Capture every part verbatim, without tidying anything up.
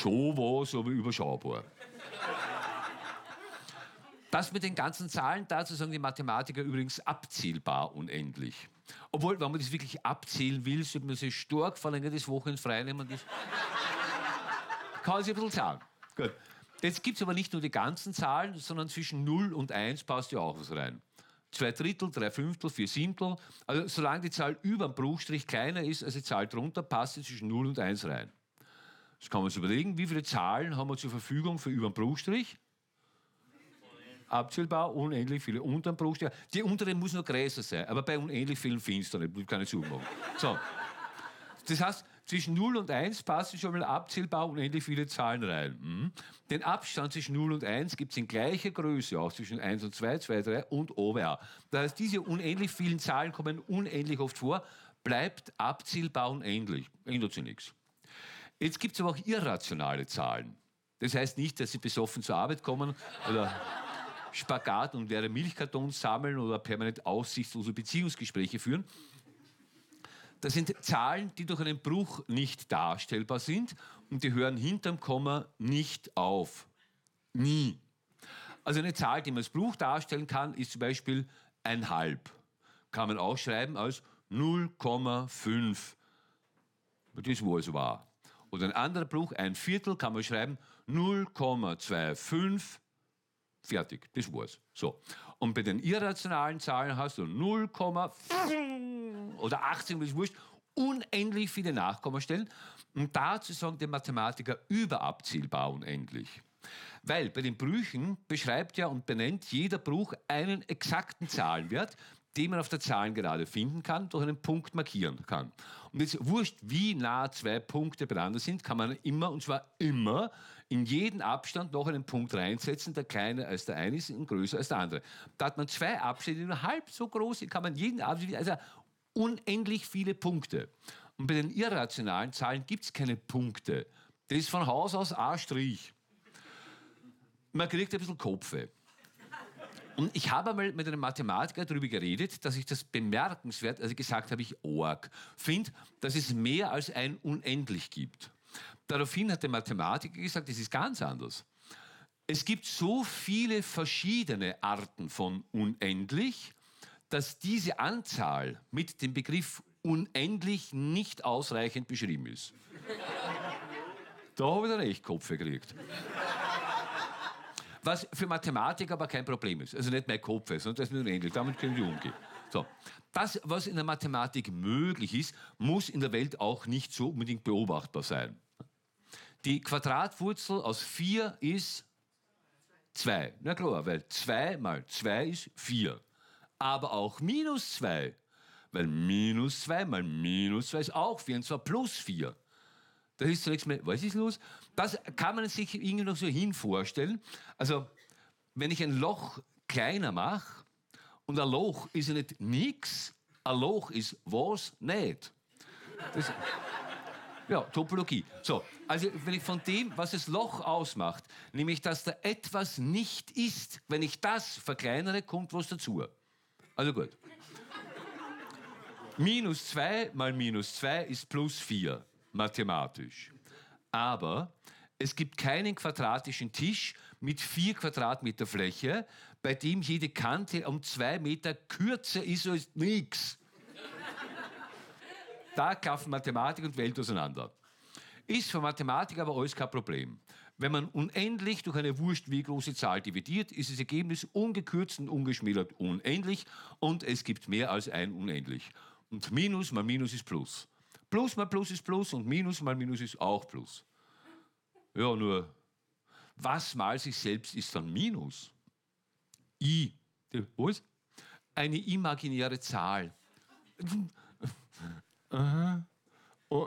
schon was, aber überschaubar. Das mit den ganzen Zahlen, dazu sagen die Mathematiker übrigens abzählbar unendlich. Obwohl, wenn man das wirklich abzählen will, sollte man sich stark verlängertes Wochenende frei nehmen. Das kann man sich ein bisschen sagen. Gut. Jetzt gibt es aber nicht nur die ganzen Zahlen, sondern zwischen null und eins passt ja auch was rein. Zwei Drittel, drei Fünftel, vier Siebtel. Also solange die Zahl über dem Bruchstrich kleiner ist als die Zahl drunter, passt sie zwischen null und eins rein. Jetzt kann man sich überlegen, wie viele Zahlen haben wir zur Verfügung für über dem Bruchstrich? Abzählbar, unendlich viele unter dem Bruchstrich. Die untere muss noch größer sein, aber bei unendlich vielen findest du nicht, ich kann nicht zumachen. So. Das heißt, zwischen null und eins passen schon mal abzählbar unendlich viele Zahlen rein. Mhm. Den Abstand zwischen null und eins gibt es in gleicher Größe auch zwischen eins und zwei, zwei, drei und oben auch. Das heißt, diese unendlich vielen Zahlen kommen unendlich oft vor, bleibt abzählbar unendlich. Ändert sich nichts. Jetzt gibt es aber auch irrationale Zahlen. Das heißt nicht, dass sie besoffen zur Arbeit kommen oder Spagat und leere Milchkartons sammeln oder permanent aussichtslose Beziehungsgespräche führen. Das sind Zahlen, die durch einen Bruch nicht darstellbar sind und die hören hinterm Komma nicht auf. Nie. Also eine Zahl, die man als Bruch darstellen kann, ist zum Beispiel ein Halb. Kann man auch schreiben als null Komma fünf. Das war es wahr. Oder ein anderer Bruch, ein Viertel, kann man schreiben null Komma fünfundzwanzig. Fertig, das war's. So. Und bei den irrationalen Zahlen hast du null, oder achtzehn, das ist wurscht, unendlich viele Nachkommastellen. Und dazu sagen die Mathematiker überabzählbar unendlich. Weil bei den Brüchen beschreibt ja und benennt jeder Bruch einen exakten Zahlenwert, den man auf der Zahlengerade finden kann, durch einen Punkt markieren kann. Und jetzt wurscht, wie nah zwei Punkte beieinander sind, kann man immer, und zwar immer, in jeden Abstand noch einen Punkt reinsetzen, der kleiner als der eine ist und größer als der andere. Da hat man zwei Abstände, die nur halb so groß sind, kann man jeden Abstand, also unendlich viele Punkte. Und bei den irrationalen Zahlen gibt es keine Punkte. Das ist von Haus aus A'. Man kriegt ein bisschen Kopfweh. Und ich habe einmal mit einem Mathematiker darüber geredet, dass ich das bemerkenswert, also gesagt habe ich arg, finde, dass es mehr als ein Unendlich gibt. Daraufhin hat der Mathematiker gesagt, das ist ganz anders. Es gibt so viele verschiedene Arten von unendlich, dass diese Anzahl mit dem Begriff unendlich nicht ausreichend beschrieben ist. Da habe ich dann echt Kopf gekriegt. Was für Mathematiker aber kein Problem ist. Also nicht mein Kopf, sondern das ist unendlich. Damit können wir umgehen. So. Das, was in der Mathematik möglich ist, muss in der Welt auch nicht so unbedingt beobachtbar sein. Die Quadratwurzel aus vier ist zwei. Na klar, weil zwei mal zwei ist vier. Aber auch minus zwei, weil minus zwei mal minus zwei ist auch vier, und zwar plus vier. Da ist zunächst mal, was ist los? Das kann man sich irgendwie noch so hin vorstellen. Also, wenn ich ein Loch kleiner mache, und ein Loch ist ja nicht nix, ein Loch ist was nicht. Das, ja, Topologie. So, also wenn ich von dem, was das Loch ausmacht, nämlich dass da etwas nicht ist, wenn ich das verkleinere, kommt was dazu. Also gut. Minus zwei mal minus zwei ist plus vier, mathematisch. Aber es gibt keinen quadratischen Tisch mit vier Quadratmeter Fläche, bei dem jede Kante um zwei Meter kürzer ist als nichts. Da klaffen Mathematik und Welt auseinander. Ist für Mathematik aber alles kein Problem. Wenn man unendlich durch eine wurscht wie große Zahl dividiert, ist das Ergebnis ungekürzt und ungeschmälert unendlich und es gibt mehr als ein Unendlich. Und Minus mal Minus ist Plus. Plus mal Plus ist Plus und Minus mal Minus ist auch Plus. Ja, nur, was mal sich selbst ist dann Minus? I. Was? Eine imaginäre Zahl. Aha. Oh,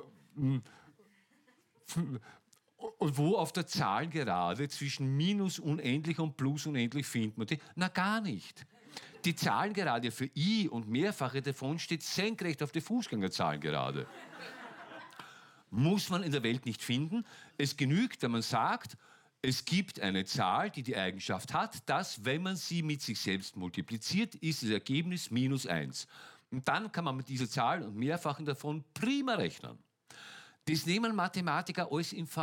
und wo auf der Zahlengerade zwischen Minus unendlich und Plus unendlich findet man die? Na, gar nicht. Die Zahlengerade für I und mehrfache davon steht senkrecht auf der Fußgängerzahlengerade. Muss man in der Welt nicht finden. Es genügt, wenn man sagt, es gibt eine Zahl, die die Eigenschaft hat, dass, wenn man sie mit sich selbst multipliziert, ist das Ergebnis minus eins. Und dann kann man mit dieser Zahl und mehrfachen davon prima rechnen. Das nehmen Mathematiker alles in